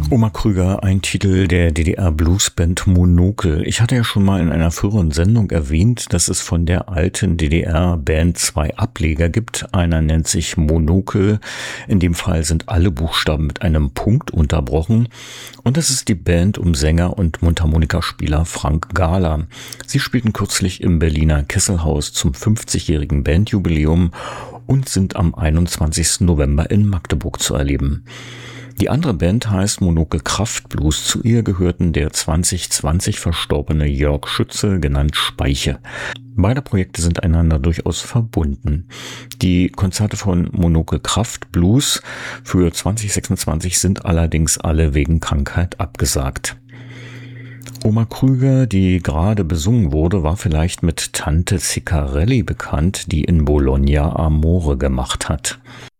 Oma Krüger, ein Titel der DDR-Bluesband Monokel. Ich hatte ja schon mal in einer früheren Sendung erwähnt, dass es von der alten DDR-Band 2 Ableger gibt. Einer nennt sich Monokel. In dem Fall sind alle Buchstaben mit einem Punkt unterbrochen. Und das ist die Band um Sänger und Mundharmonikaspieler Frank Gahler. Sie spielten kürzlich im Berliner Kesselhaus zum 50-jährigen Bandjubiläum und sind am 21. November in Magdeburg zu erleben. Die andere Band heißt Monokel Kraftblues. Zu ihr gehörten der 2020 verstorbene Jörg Schütze, genannt Speiche. Beide Projekte sind einander durchaus verbunden. Die Konzerte von Monokel Kraftblues für 2026 sind allerdings alle wegen Krankheit abgesagt. Oma Krüger, die gerade besungen wurde, war vielleicht mit Tante Ciccarelli bekannt, die in Bologna Amore gemacht hat.